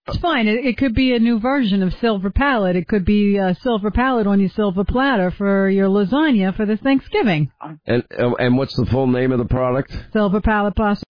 It's fine. It could be a new version of Silver Palette. It could be Silver Palette on your silver platter for your lasagna for this Thanksgiving. And what's the full name of the product? Silver Palette Pasta